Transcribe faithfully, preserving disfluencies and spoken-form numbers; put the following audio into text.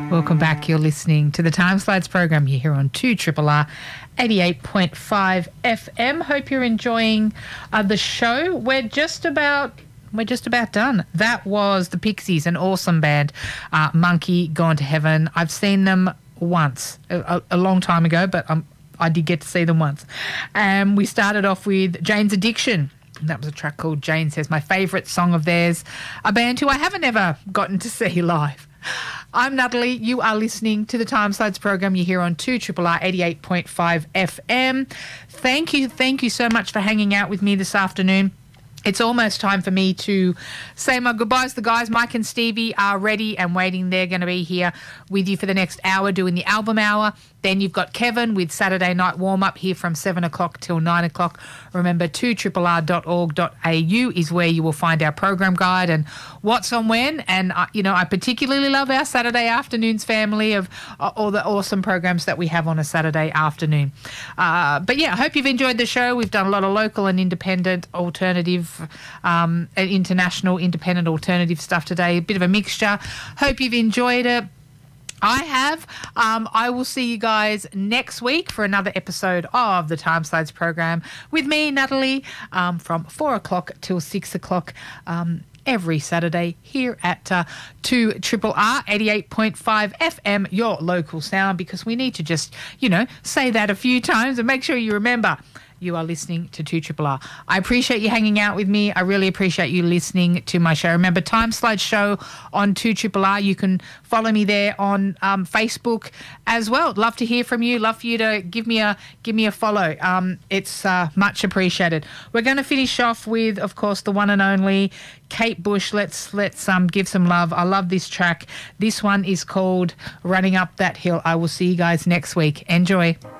Welcome back. You're listening to the Time Slides program. You're here on two R R R eighty-eight point five F M. Hope you're enjoying uh, the show. We're just about we're just about done. That was the Pixies, an awesome band. Uh, Monkey Gone to Heaven. I've seen them once, a, a long time ago, but um, I did get to see them once. Um, we started off with Jane's Addiction. That was a track called Jane Says, my favourite song of theirs, a band who I haven't ever gotten to see live. I'm Natalie. You are listening to the Time Slides program. You're here on two R R R eighty-eight point five F M. Thank you, thank you so much for hanging out with me this afternoon. It's almost time for me to say my goodbyes. The guys, Mike and Stevie, are ready and waiting. They're going to be here with you for the next hour doing the album hour. Then you've got Kevin with Saturday Night Warm-Up here from seven o'clock till nine o'clock. Remember, two R R R dot org dot A U is where you will find our program guide and what's on when. And, uh, you know, I particularly love our Saturday afternoons family of uh, all the awesome programs that we have on a Saturday afternoon. Uh, but, yeah, I hope you've enjoyed the show. We've done a lot of local and independent alternative Um, international independent alternative stuff today, a bit of a mixture. Hope you've enjoyed it. I have. Um, I will see you guys next week for another episode of the Time Slides program with me, Natalie, um, from four o'clock till six o'clock um, every Saturday here at uh, two R R R eighty-eight point five F M, your local sound, because we need to just, you know, say that a few times and make sure you remember. You are listening to two R R R. I appreciate you hanging out with me. I really appreciate you listening to my show. Remember, Time Slide Show on two R R R. You can follow me there on um, Facebook as well. Love to hear from you. Love for you to give me a give me a follow. Um, it's uh, much appreciated. We're going to finish off with, of course, the one and only Kate Bush. Let's let's um give some love. I love this track. This one is called Running Up That Hill. I will see you guys next week. Enjoy.